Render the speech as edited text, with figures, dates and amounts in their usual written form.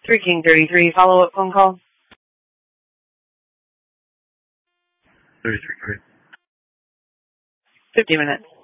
King 33, follow-up phone call. 33. 50 minutes.